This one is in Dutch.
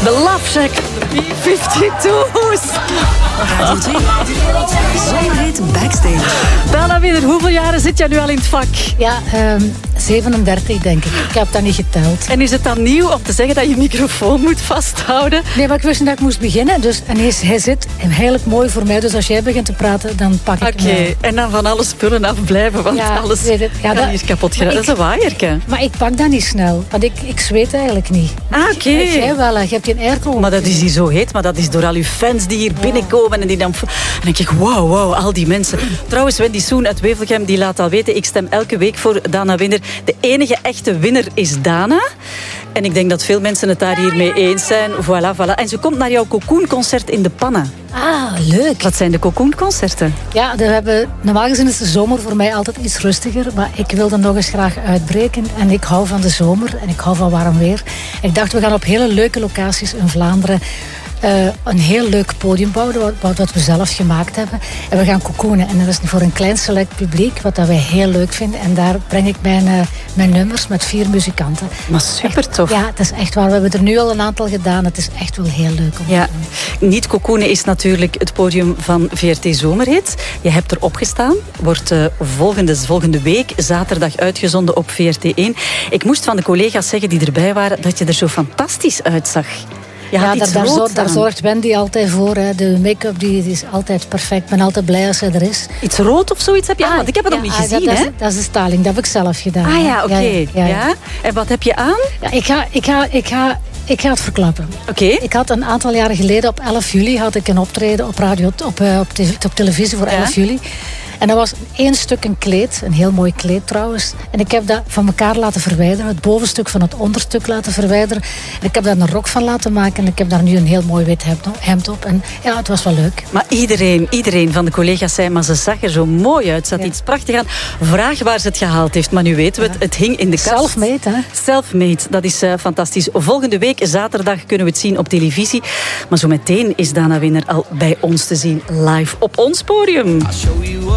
De Love Shack, de B-52's. Radio 2, Zomerhit Backstage. Dana Winner, hoeveel jaren zit jij nu al in het vak? Ja, 37 denk ik. Ik heb dat niet geteld. En is het dan nieuw om te zeggen dat je microfoon moet vasthouden? Nee, maar ik wist niet dat ik moest beginnen. Dus, en hij zit eigenlijk mooi voor mij. Dus als jij begint te praten, dan pak ik hem. Oké, en dan van alle spullen afblijven, want Ja, alles weet het. Ja, kan dat- hier kapot gaan. maar Dat is een waaierke. Maar ik pak dat niet snel. Want ik zweet eigenlijk niet. Oké. Jij wel, hè. Je hebt geen airco. Maar dat is hier zo heet, maar dat is door al uw fans die hier binnenkomen en die dan... En dan denk ik, wow, al die mensen. Trouwens, Wendy Soen uit Wevelgem, die laat al weten, ik stem elke week voor Dana Winner. De enige echte winnaar is Dana. En ik denk dat veel mensen het daar hiermee eens zijn. Voilà. En ze komt naar jouw Cocoon-concert in de Panna. Ah, leuk. Wat zijn de Cocoon-concerten? Ja, normaal gezien is de zomer voor mij altijd iets rustiger. Maar ik wilde nog eens graag uitbreken. En ik hou van de zomer en ik hou van warm weer. Ik dacht, we gaan op hele leuke locaties in Vlaanderen een heel leuk podium bouwen, wat we zelf gemaakt hebben. En we gaan cocoonen. En dat is voor een klein select publiek, wat dat wij heel leuk vinden. En daar breng ik mijn nummers met 4 muzikanten. Maar super tof. Ja, het is echt waar. We hebben er nu al een aantal gedaan. Het is echt wel heel leuk om te doen. Niet cocoonen is natuurlijk het podium van VRT Zomerhit. Je hebt erop gestaan. Wordt volgende week zaterdag uitgezonden op VRT1. Ik moest van de collega's zeggen die erbij waren dat je er zo fantastisch uitzag. Daar zorgt Wendy altijd voor. Hè. De make-up die is altijd perfect. Ik ben altijd blij als ze er is. Iets rood of zoiets heb je aan? Want ik heb het nog niet gezien. Dat is de styling. Dat heb ik zelf gedaan. Ah ja, oké. Ja. En wat heb je aan? Ja, ik ga het verklappen. Oké. Ik had een aantal jaren geleden op 11 juli had ik een optreden op radio, op televisie voor 11 juli. En dat was 1 stuk een kleed, een heel mooi kleed trouwens. En ik heb dat van elkaar laten verwijderen. Het bovenstuk van het onderstuk laten verwijderen. En ik heb daar een rok van laten maken. En ik heb daar nu een heel mooi wit hemd op. En ja, het was wel leuk. Maar iedereen van de collega's zei, maar ze zag er zo mooi uit. Ze had iets prachtig aan. Vraag waar ze het gehaald heeft. Maar nu weten we het. Het hing in de kast. Self-made, hè? Self-made, dat is fantastisch. Volgende week, zaterdag, kunnen we het zien op televisie. Maar zo meteen is Dana Winner al bij ons te zien. Live op ons podium.